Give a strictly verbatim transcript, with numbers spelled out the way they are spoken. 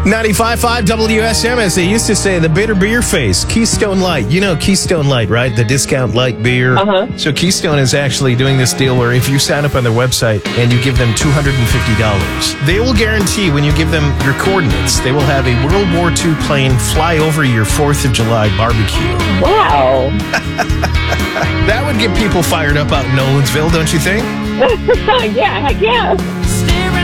ninety-five point five W S M, as they used to say, the bitter beer face, Keystone Light. You know Keystone Light, right? The discount light beer. Uh-huh. So Keystone is actually doing this deal where if you sign up on their website and you give them two hundred fifty dollars, they will guarantee when you give them your coordinates, they will have a World War Two plane fly over your fourth of July barbecue. Wow. That would get people fired up out in Nolensville, don't you think? Yeah, heck yeah.